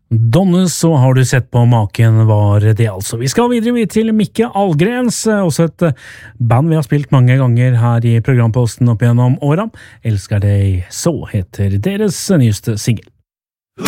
Donne, så har du sett på maken var det altså. Vi skal videre til Mikke Algrens, også et band vi har spilt mange ganger her i programposten opp gjennom åra. Elsker deg så heter deres nyeste single.